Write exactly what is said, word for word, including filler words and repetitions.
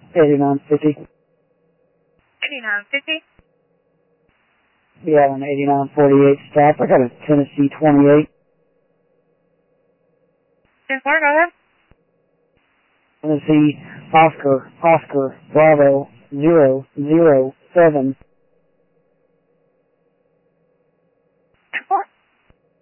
eighty-nine fifty. eighty-nine fifty. We have an eighty-nine forty-eight stop. I got a Tennessee twenty-eight. ten four, go ahead. Tennessee Oscar, Oscar, Bravo, zero, zero, seven. ten four.